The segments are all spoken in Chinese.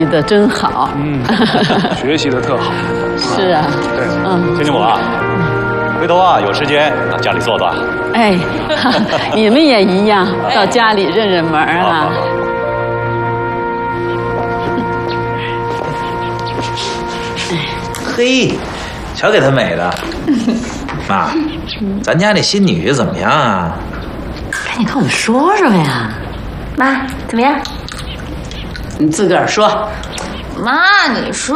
的真好。 学习的特好。 是啊。 对， 亲家母啊，回头啊有时间到家里坐坐。 哎，你们也一样，到家里认认门啊。 嘿，瞧给他美的。妈，咱家那新女婿怎么样啊？ 赶紧跟我们说说呀。 妈，怎么样？ 你自个儿说。 妈，你说。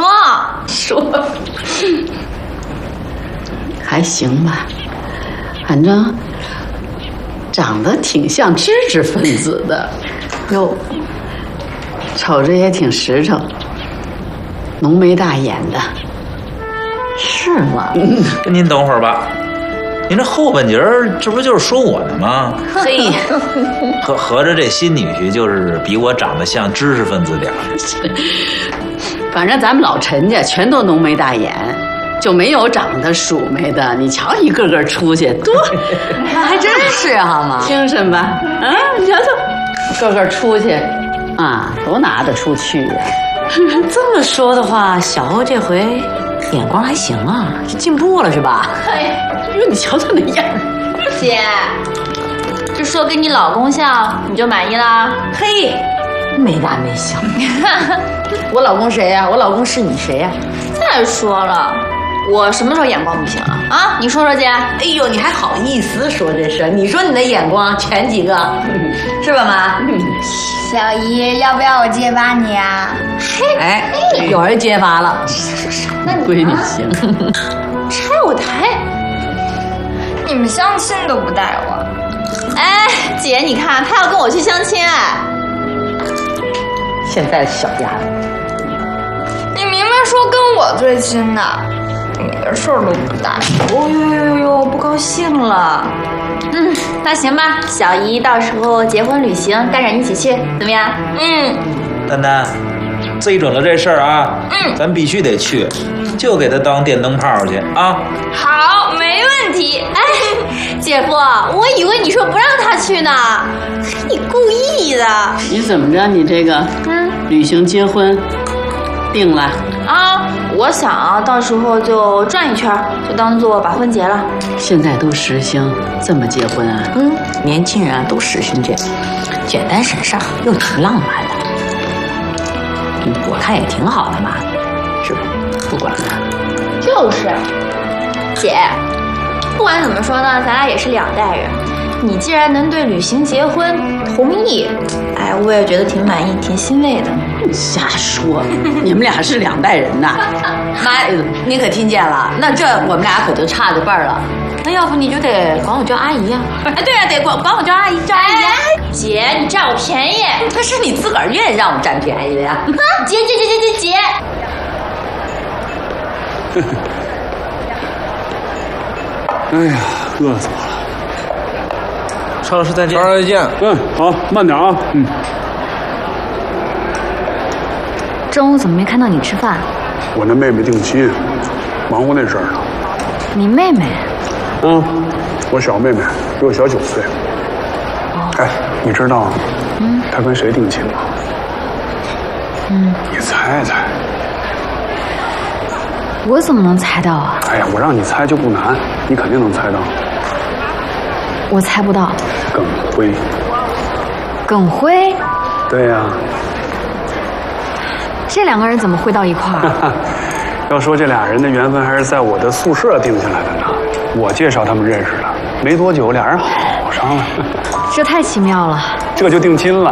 还行吧，反正长得挺像知识分子的，哟，瞅着也挺实诚，浓眉大眼的。 是吗？ 您等会儿吧，您这后半截儿这不就是说我呢吗？ 嘿， 合着这新女婿就是比我长得像知识分子点儿。 反正咱们老陈家全都浓眉大眼，就没有长得鼠眉的。你瞧一个个出去多， 还真是啊妈， 精神吧？啊，你瞧瞧，个个出去啊，都拿得出去呀。 这么说的话，小欧这回眼光还行啊，进步了是吧？ 哎呦，你瞧他那样。 姐，这说跟你老公像，你就满意啦？ 嘿，没大没小。我老公谁呀？我老公是你谁呀？ 再说了，我什么时候眼光不行啊？啊，你说说姐。 哎呦，你还好意思说这事？你说你的眼光全几个，是吧妈？ 小姨，要不要我接发你啊？ 哎，有人揭发了。 那闺女行。 拆我台？ 你们相亲都不带我。 哎，姐，你看他要跟我去相亲哎。 现在的小丫头， 你明明说跟我最亲的，你的事儿都不带。 哦呦呦呦，不高兴了。那行吧，小姨到时候结婚旅行带着你一起去，怎么样？ 丹丹，贼准了这事儿啊，咱必须得去，就给他当电灯泡去啊。 好，没问题。哎，姐夫，我以为你说不让他去呢，你故意的。 你怎么着？你这个旅行结婚定了啊？我想啊，到时候就转一圈，就当做把婚结了。 现在都实行这么结婚啊？ 年轻人啊都实行这样，简单省事儿，又挺浪漫的。我看也挺好的嘛，是吧？不管了。 就是，姐，不管怎么说呢，咱俩也是两代人。你既然能对旅行结婚同意，哎，我也觉得挺满意，挺欣慰的。 瞎说，你们俩是两代人呐。 妈，您可听见了？那这我们俩可就差着辈儿了。那要不你就得管我叫阿姨呀？哎，对呀，得管我叫阿姨，叫阿姨呀。 姐，你占我便宜， 那是你自个儿愿意让我占便宜的呀。 姐。 哎呀，饿死我了。 邵老师再见。 邵老师再见。好，慢点啊。 中午怎么没看到你吃饭？ 我那妹妹定亲，忙活那事儿呢。 你妹妹？ 我小妹妹比我小9岁。哎，你知道她跟谁定亲吗？你猜猜。 我怎么能猜到啊？ 哎呀，我让你猜就不难，你肯定能猜到。 我猜不到。 耿辉。 耿辉？ 对呀。 这两个人怎么会到一块儿？ 要说这俩人的缘分还是在我的宿舍定下来的呢。我介绍他们认识的，没多久俩人好上了。 这太奇妙了。 这就定亲了。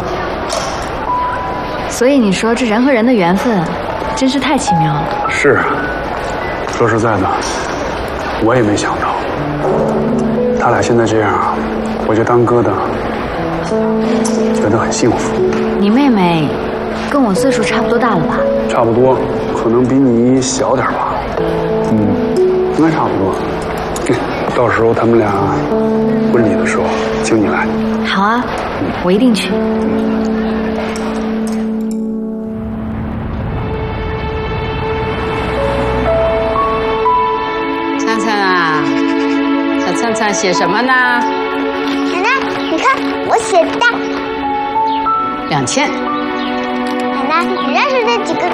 所以你说这人和人的缘分，真是太奇妙了。 是啊。说实在的，我也没想到，他俩现在这样，我就当哥的，觉得很幸福。 你妹妹跟我岁数差不多大了吧？ 差不多，可能比你小点吧。应该差不多。到时候他们俩婚礼的时候，请你来。 好啊，我一定去。 灿灿写什么呢？ 奶奶，你看我写的。 2000。 奶奶， 你认识这几个